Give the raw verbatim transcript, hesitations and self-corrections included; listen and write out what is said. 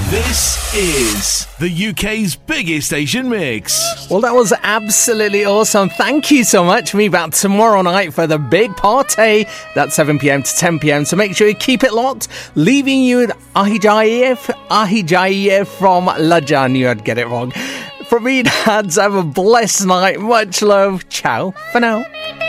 This is the U K's biggest Asian mix. Well, that was absolutely awesome. Thank you so much. Me back tomorrow night for the big party. That's seven p.m. to ten p.m. So make sure you keep it locked. Leaving you with Ahi Jaiye, Ahi Jaiye from Laja. I knew I'd get it wrong. From me, dads, have a blessed night. Much love. Ciao for now.